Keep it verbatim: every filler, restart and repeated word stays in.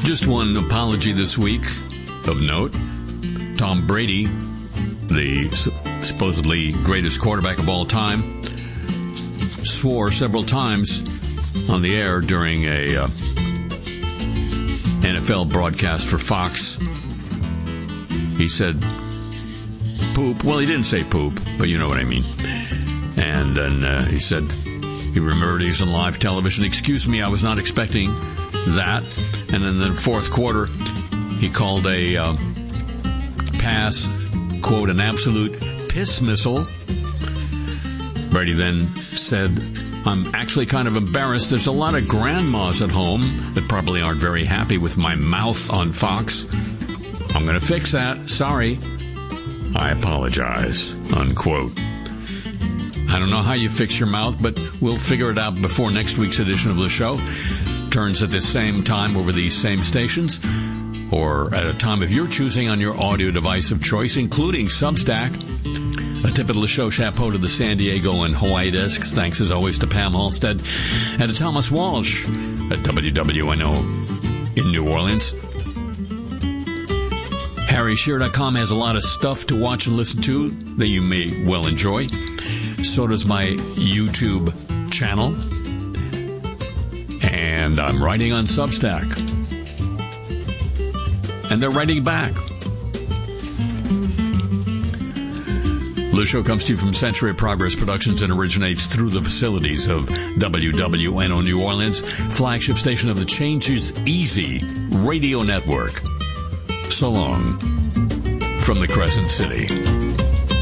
Just one apology this week of note. Tom Brady, the supposedly greatest quarterback of all time, swore several times on the air during a uh, N F L broadcast for Fox. He said poop. Well, he didn't say poop, but you know what I mean. And then uh, he said he remembered he's on live television. Excuse me, I was not expecting that. And in the fourth quarter, he called a uh, pass, quote, an absolute piss missile. Brady then said, I'm actually kind of embarrassed. There's a lot of grandmas at home that probably aren't very happy with my mouth on Fox. I'm going to fix that. Sorry. I apologize, unquote. I don't know how you fix your mouth, but we'll figure it out before next week's edition of the show turns at the same time over these same stations, or at a time of your choosing on your audio device of choice, including Substack. A tip of the show chapeau to the San Diego and Hawaii desks. Thanks as always to Pam Halstead and to Thomas Walsh at W W N O in New Orleans. Harry Shearer dot com has a lot of stuff to watch and listen to that you may well enjoy. So does my YouTube channel. And I'm writing on Substack. And they're writing back. The show comes to you from Century of Progress Productions and originates through the facilities of W W N O New Orleans, flagship station of the Change is Easy radio network. So long from the Crescent City.